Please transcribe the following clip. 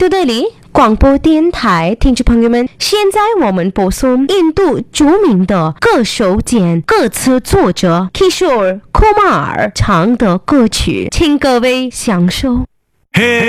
度德里广播电台听众朋友们，现在我们播送印度著名的歌手兼歌词作者 Kishore Kumar 唱的歌曲，请各位享受。